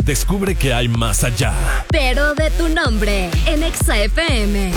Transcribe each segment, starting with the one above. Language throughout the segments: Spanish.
Descubre que hay más allá. Pero de tu nombre, en Exa FM.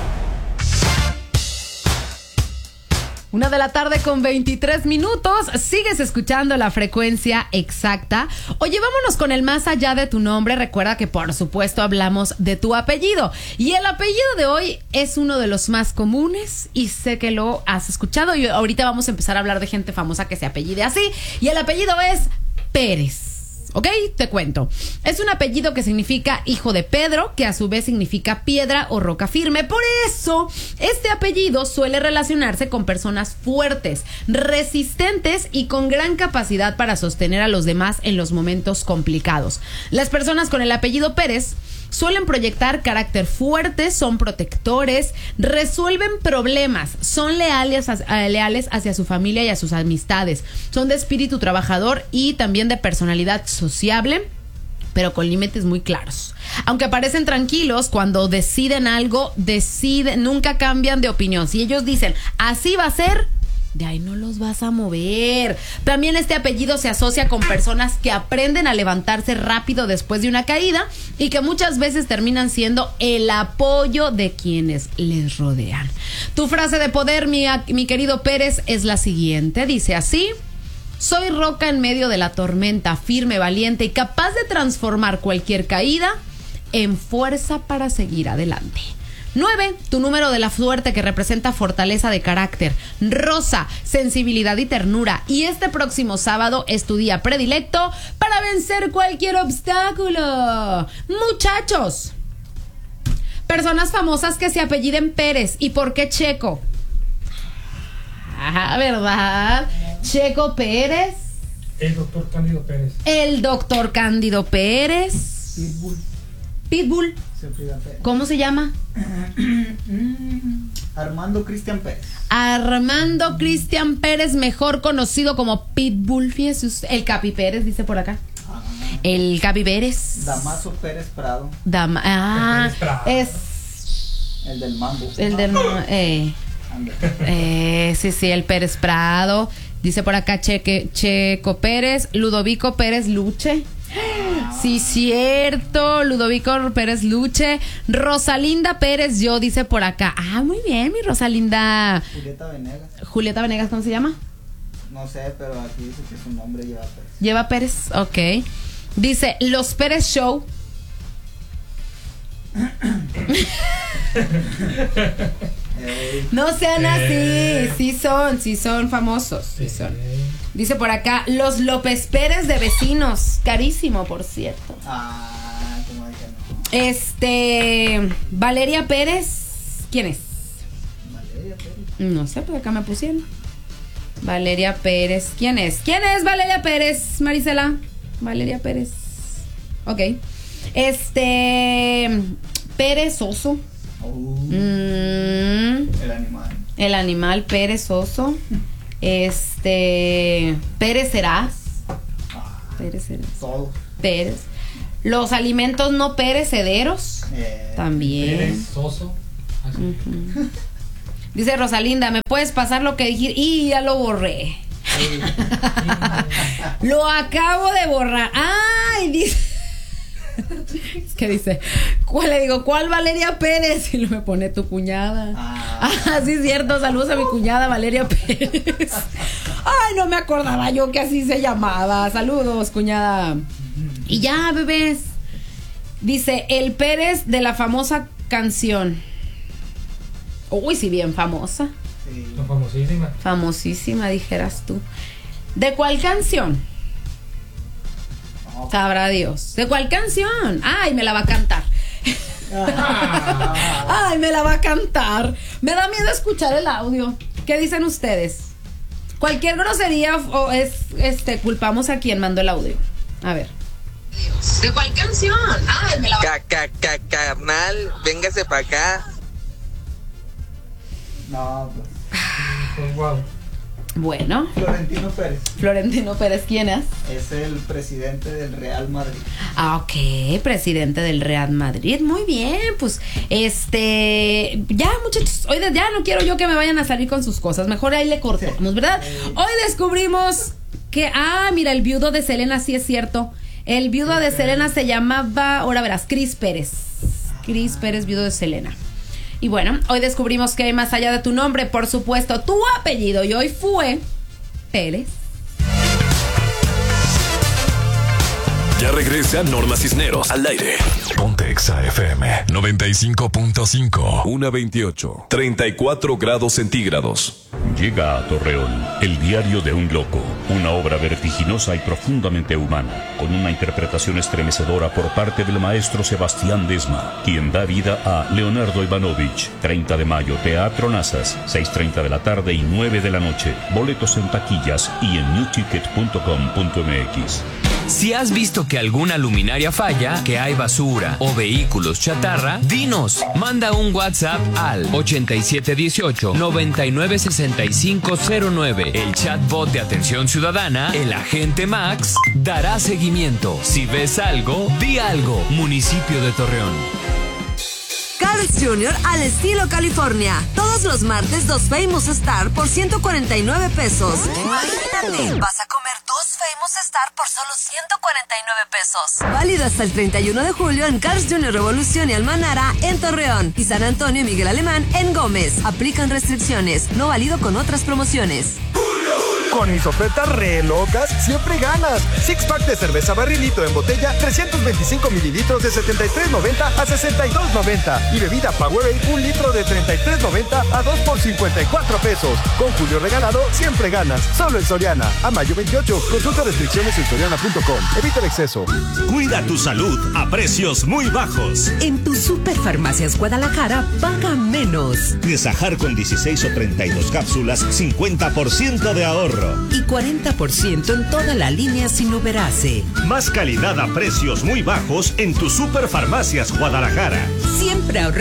1:23 p.m. Sigues escuchando la frecuencia exacta. Oye, vámonos con el más allá de tu nombre. Recuerda que por supuesto hablamos de tu apellido. Y el apellido de hoy es uno de los más comunes y sé que lo has escuchado. Y ahorita vamos a empezar a hablar de gente famosa que se apellide así. Y el apellido es Pérez. ¿Ok? Te cuento. Es un apellido que significa hijo de Pedro, que a su vez significa piedra o roca firme. Por eso, este apellido suele relacionarse con personas fuertes, resistentes y con gran capacidad para sostener a los demás en los momentos complicados. Las personas con el apellido Pérez suelen proyectar carácter fuerte, son protectores, resuelven problemas, son leales hacia su familia y a sus amistades, son de espíritu trabajador y también de personalidad sociable, pero con límites muy claros. Aunque parecen tranquilos, cuando deciden algo, nunca cambian de opinión. Si ellos dicen, así va a ser, de ahí no los vas a mover. También este apellido se asocia con personas que aprenden a levantarse rápido después de una caída y que muchas veces terminan siendo el apoyo de quienes les rodean. Tu frase de poder, mi querido Pérez, es la siguiente. Dice así: soy roca en medio de la tormenta, firme, valiente y capaz de transformar cualquier caída en fuerza para seguir adelante. 9, tu número de la suerte, que representa fortaleza de carácter. Rosa, sensibilidad y ternura. Y este próximo sábado es tu día predilecto para vencer cualquier obstáculo. Muchachos, personas famosas que se apelliden Pérez. ¿Y por qué Checo? Ah, ¿verdad? Checo Pérez. El doctor Cándido Pérez. El doctor Cándido Pérez. Pitbull. ¿Cómo se llama? Armando Cristian Pérez. Armando Cristian Pérez, mejor conocido como Pitbull. Fíjese usted. El Capi Pérez, dice por acá. El Capi Pérez. Damaso Pérez Prado. Pérez Prado. Es el del mambo. el del sí, el Pérez Prado. Dice por acá Checo Pérez, Ludovico Pérez Luche. Sí, cierto, Ludovico Pérez Luche. Rosalinda Pérez Yo, dice por acá. Ah, muy bien, mi Rosalinda. Julieta Venegas, ¿cómo se llama? No sé, pero aquí dice que su nombre lleva Pérez. Lleva Pérez, ok. Dice Los Pérez Show. No sean así. Sí son famosos. Sí son. Dice por acá Los López Pérez de Vecinos. Carísimo, por cierto. ¿Cómo es que no? Valeria Pérez. ¿Quién es? Valeria Pérez. No sé, pues acá me pusieron Valeria Pérez. ¿Quién es? ¿Quién es Valeria Pérez, Marisela? Valeria Pérez. Ok. Perezoso. El animal. El animal perezoso. Perecerás. Perecerás. Todo. Pérez. Los alimentos no perecederos. También. Perezoso. Uh-huh. Dice Rosalinda, ¿me puedes pasar lo que dijiste? Y ya lo borré. Lo acabo de borrar. Ay, dice. ¿Qué dice? ¿Cuál Valeria Pérez? Y lo me pone tu cuñada. Sí, es cierto. Saludos a mi cuñada Valeria Pérez. Ay, no me acordaba yo que así se llamaba. Saludos, cuñada. Y ya, bebés. Dice el Pérez de la famosa canción. Uy, sí, bien famosa. Sí. Famosísima. Famosísima, dijeras tú. ¿De cuál canción? Sabrá Dios. ¿De cuál canción? Ay, me la va a cantar. Ay, me la va a cantar. Me da miedo escuchar el audio. ¿Qué dicen ustedes? Cualquier grosería culpamos a quien mandó el audio. A ver. ¿De cuál canción? Ay, me la va a Carnal, véngase para acá. No, Pues wow. Bueno. Florentino Pérez, ¿quién es? Es el presidente del Real Madrid. Ok, presidente del Real Madrid. Muy bien, pues ya, muchachos, hoy ya no quiero yo que me vayan a salir con sus cosas. Mejor ahí le cortamos, ¿verdad? Hoy descubrimos que mira, el viudo de Selena, sí es cierto. El viudo de Selena se llamaba, ahora verás, Cris Pérez. Cris Pérez, viudo de Selena. Y bueno, hoy descubrimos que más allá de tu nombre, por supuesto, tu apellido. Y hoy fue Pérez. Ya regresa Norma Cisneros al aire. Ponte Exa FM 95.5. 1:28. 34 grados centígrados. Llega a Torreón, El diario de un loco, una obra vertiginosa y profundamente humana, con una interpretación estremecedora por parte del maestro Sebastián Desma, quien da vida a Leonardo Ivanovich. 30 de mayo, Teatro Nazas, 6:30 de la tarde y 9 de la noche. Boletos en taquillas y en newticket.com.mx. Si has visto que alguna luminaria falla, que hay basura o vehículos chatarra, dinos. Manda un WhatsApp al 8718-996509. El chatbot de atención ciudadana, el agente Max, dará seguimiento. Si ves algo, di algo. Municipio de Torreón. Carl's Jr. al estilo California. Todos los martes 2 Famous Star por 149 pesos. Imagínate, vas a comer 2 Famous Star por solo 149 pesos. Válido hasta el 31 de julio en Carl's Jr. Revolución y Almanara en Torreón y San Antonio y Miguel Alemán en Gómez. Aplican restricciones. No válido con otras promociones. Con mis ofertas re locas, siempre ganas. Six pack de cerveza barrilito en botella, 325 mililitros de 73.90 a 62.90. Y bebida Powerade, 1 litro de 33.90 a 2 por 54 pesos. Con Julio regalado, siempre ganas. Solo en Soriana. A mayo 28. Consulta restricciones en soriana.com. Evita el exceso. Cuida tu salud a precios muy bajos. En tu Superfarmacias Guadalajara, paga menos. Desajar con 16 o 32 cápsulas, 50% de ahorro. Y 40% en toda la línea Sinuberase. Más calidad a precios muy bajos en tu Superfarmacias Guadalajara. Siempre ahorrar.